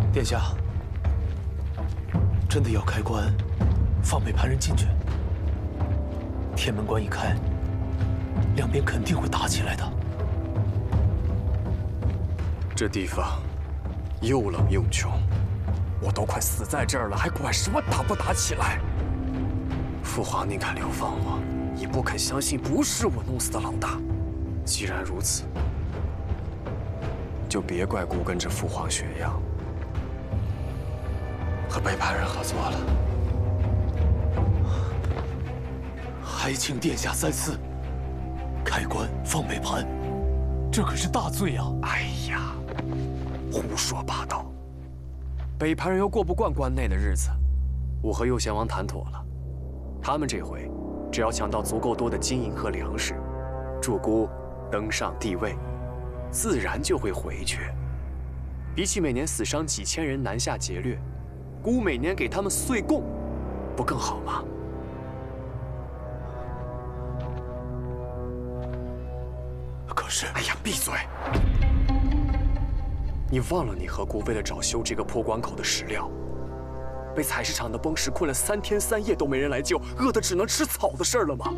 殿下，真的要开关，放北盘人进去？天门关一开，两边肯定会打起来的。 这地方又冷又穷，我都快死在这儿了，还管什么打不打起来？父皇宁肯流放我，也不肯相信不是我弄死的老大。既然如此，就别怪孤跟着父皇血样，和背叛人合作了。 还请殿下三思，开关放北盘，这可是大罪啊！ 哎呀，胡说八道！北盘人又过不惯关内的日子，我和右贤王谈妥了，他们这回只要抢到足够多的金银和粮食，祝孤登上帝位，自然就会回去。比起每年死伤几千人南下劫掠，孤每年给他们岁贡，不更好吗？ 可是， 哎呀，闭嘴！你忘了你和孤为了找修这个破关口的石料，被采石场的崩石困了3天3夜都没人来救，饿得只能吃草的事儿了吗？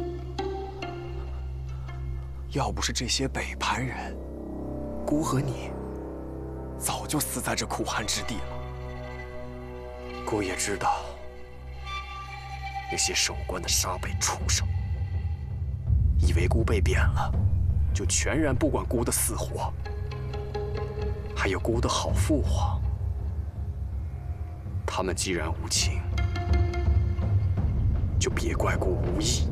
要不是这些北盘人，孤和你早就死在这苦寒之地了。孤也知道，那些守关的沙北畜生，以为孤被贬了，就全然不管孤的死活。还有孤的好父皇，他们既然无情，就别怪孤无义。